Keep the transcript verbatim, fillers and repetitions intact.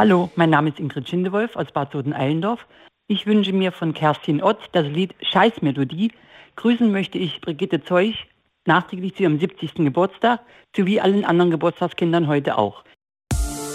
Hallo, mein Name ist Ingrid Schindewolf aus Bad Soden-Eilendorf. Ich wünsche mir von Kerstin Ott das Lied Scheißmelodie. Grüßen möchte ich Brigitte Zeuch nachträglich zu ihrem siebzigsten Geburtstag, sowie allen anderen Geburtstagskindern heute auch.